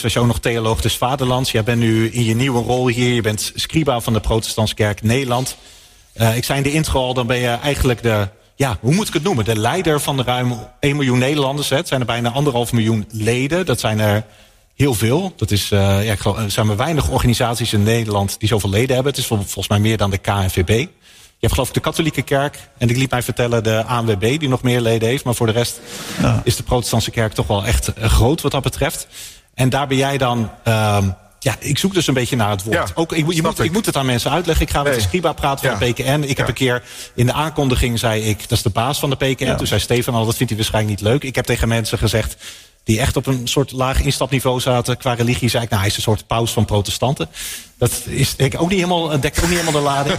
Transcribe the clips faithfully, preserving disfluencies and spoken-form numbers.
was je ook nog theoloog des vaderlands. Jij bent nu in je nieuwe rol hier. Je bent scriba van de Protestantse Kerk Nederland. Uh, ik zei in de intro al, dan ben je eigenlijk de... Ja, hoe moet ik het noemen? De leider van de ruim één miljoen Nederlanders. Hè. Het zijn er bijna anderhalf miljoen leden. Dat zijn er heel veel. Dat is, uh, ja, ik geloof, er zijn maar weinig organisaties in Nederland die zoveel leden hebben. Het is volgens mij meer dan de K N V B. Je hebt geloof ik de katholieke kerk. En ik liet mij vertellen de A N W B die nog meer leden heeft. Maar voor de rest ja. is de protestantse kerk toch wel echt uh, groot wat dat betreft. En daar ben jij dan... Uh, ja, ik zoek dus een beetje naar het woord. Ja, ook, ik, je moet, ik. ik moet het aan mensen uitleggen. Ik ga met nee. de scriba praten van ja. de P K N. Ik ja. heb een keer in de aankondiging zei ik... dat is de baas van de P K N. Ja. Toen zei Stefan al, dat vindt hij waarschijnlijk niet leuk. Ik heb tegen mensen gezegd... die echt op een soort laag instapniveau zaten qua religie... zei ik, nou, hij is een soort paus van protestanten. Dat is denk ik ook niet helemaal, dekt ook niet helemaal de lading.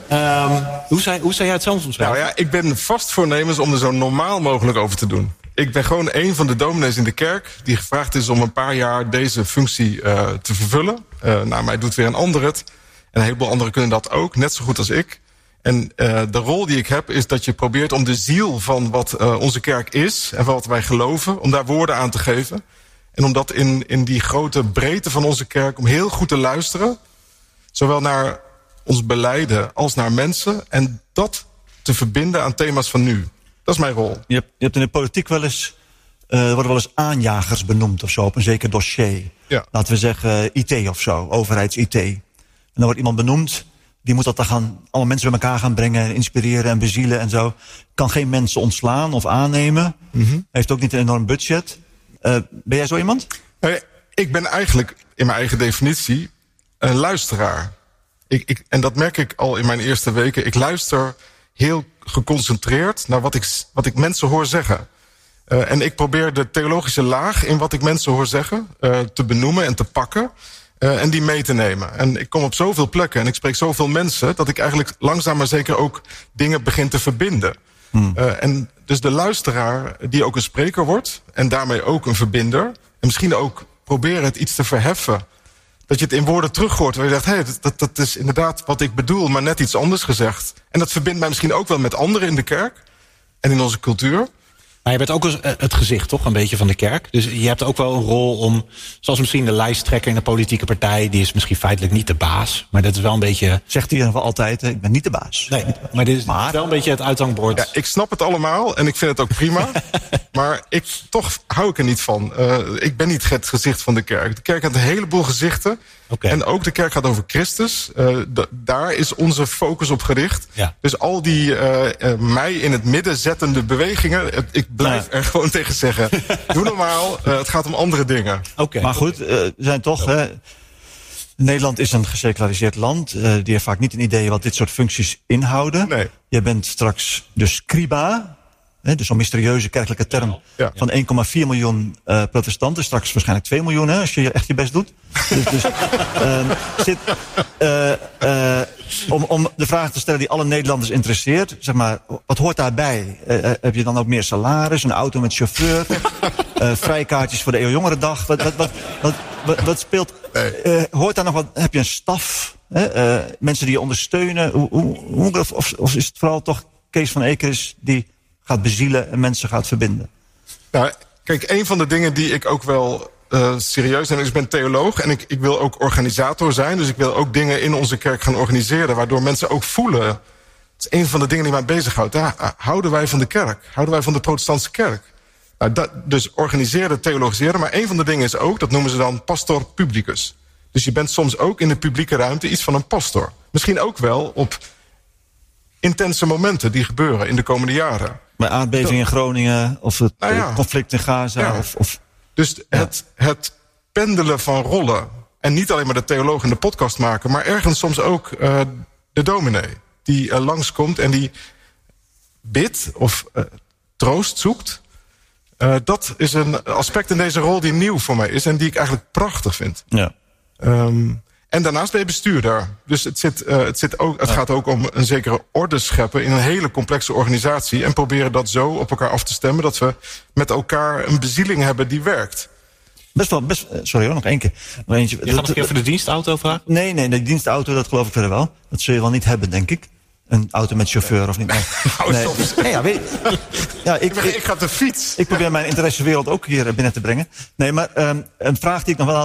um, hoe, zei, hoe zei jij het zelf omschrijven? Nou ja, ik ben vast voornemens om er zo normaal mogelijk over te doen. Ik ben gewoon een van de dominees in de kerk... die gevraagd is om een paar jaar deze functie uh, te vervullen. Uh, nou, mij doet weer een ander het. En een heleboel anderen kunnen dat ook, net zo goed als ik. En uh, de rol die ik heb is dat je probeert om de ziel van wat uh, onze kerk is... en van wat wij geloven, om daar woorden aan te geven. En om dat in, in die grote breedte van onze kerk... om heel goed te luisteren, zowel naar ons belijden als naar mensen... en dat te verbinden aan thema's van nu. Dat is mijn rol. Je hebt, je hebt in de politiek wel eens... Uh, er worden wel eens aanjagers benoemd of zo, op een zeker dossier. Ja. Laten we zeggen uh, I T of zo, overheids-I T. En dan wordt iemand benoemd... die moet dat dan gaan, alle mensen bij elkaar gaan brengen... en inspireren en bezielen en zo. Kan geen mensen ontslaan of aannemen. Mm-hmm. Heeft ook niet een enorm budget. Uh, ben jij zo iemand? Nee, ik ben eigenlijk, in mijn eigen definitie... een luisteraar. Ik, ik, en dat merk ik al in mijn eerste weken. Ik luister heel geconcentreerd... naar wat ik, wat ik mensen hoor zeggen... Uh, en ik probeer de theologische laag in wat ik mensen hoor zeggen... Uh, te benoemen en te pakken... Uh, en die mee te nemen. En ik kom op zoveel plekken en ik spreek zoveel mensen... dat ik eigenlijk langzaam maar zeker ook dingen begin te verbinden. Hmm. Uh, en dus de luisteraar die ook een spreker wordt... en daarmee ook een verbinder... en misschien ook proberen het iets te verheffen... dat je het in woorden terug hoort... waar je zegt, hé, hey, dat, dat is inderdaad wat ik bedoel... maar net iets anders gezegd. En dat verbindt mij misschien ook wel met anderen in de kerk... en in onze cultuur... Maar je bent ook het gezicht, toch, een beetje van de kerk. Dus je hebt ook wel een rol om... zoals misschien de lijsttrekker in de politieke partij... die is misschien feitelijk niet de baas. Maar dat is wel een beetje... Zegt hij in ieder geval altijd, ik ben niet de baas. Nee, maar dit is maar... wel een beetje het uithangbord. Ja, ik snap het allemaal en ik vind het ook prima. Maar ik, toch hou ik er niet van. Uh, ik ben niet het gezicht van de kerk. De kerk heeft een heleboel gezichten. Okay. En ook de kerk gaat over Christus. Uh, d- daar is onze focus op gericht. Ja. Dus al die uh, uh, mij in het midden zettende bewegingen... Uh, ik blijf ja. er gewoon tegen zeggen. Doe normaal, uh, het gaat om andere dingen. Okay. Maar goed, uh, er zijn toch... Uh, Nederland is een geseculariseerd land. Uh, die heeft vaak niet een idee wat dit soort functies inhouden. Nee. Jij bent straks de scriba... He, dus zo'n mysterieuze kerkelijke term ja. van één komma vier miljoen uh, protestanten. Straks waarschijnlijk twee miljoen, hè, als je echt je best doet. Dus, dus uh, zit, uh, uh, om, om de vraag te stellen die alle Nederlanders interesseert. Zeg maar, wat hoort daarbij? Uh, heb je dan ook meer salaris, een auto met chauffeur? uh, vrijkaartjes voor de Eeuwjongerendag? Wat, wat, wat, wat, wat, wat speelt? Uh, hoort daar nog wat? Heb je een staf? Uh, uh, mensen die je ondersteunen? Hoe, hoe, hoe, of, of is het vooral toch Kees van Ekers die... gaat bezielen en mensen gaat verbinden? Nou, kijk, een van de dingen die ik ook wel uh, serieus neem... is ik ben theoloog en ik, ik wil ook organisator zijn. Dus ik wil ook dingen in onze kerk gaan organiseren... waardoor mensen ook voelen... het is een van de dingen die mij bezighoudt. Ja, houden wij van de kerk? Houden wij van de protestantse kerk? Nou, dat, dus organiseren, theologiseren. Maar een van de dingen is ook, dat noemen ze dan pastor publicus. Dus je bent soms ook in de publieke ruimte iets van een pastor. Misschien ook wel op intense momenten die gebeuren in de komende jaren. Bij aardbeving in Groningen of het nou ja. conflict in Gaza. Ja. Of, of, dus ja. het, het pendelen van rollen. En niet alleen maar de theoloog in de podcast maken... maar ergens soms ook uh, de dominee. Die uh, langskomt en die bidt of uh, troost zoekt. Uh, dat is een aspect in deze rol die nieuw voor mij is... en die ik eigenlijk prachtig vind. Ja. Um, En daarnaast ben je bestuurder. Dus het, zit, uh, het, zit ook, het ja. gaat ook om een zekere orde scheppen... in een hele complexe organisatie... en proberen dat zo op elkaar af te stemmen... dat we met elkaar een bezieling hebben die werkt. Best wel, best, sorry hoor, nog één keer. Nog eentje. Je gaat nog een keer voor de dienstauto vragen? Nee, nee, de dienstauto, dat geloof ik verder wel. Dat zul je wel niet hebben, denk ik. Een auto met chauffeur of niet? Nee, nee. nee ja, weet, ja, ik, ik, ik ga op de fiets. Ik probeer mijn interessewereld ook hier binnen te brengen. Nee, maar um, een vraag die ik nog wel had...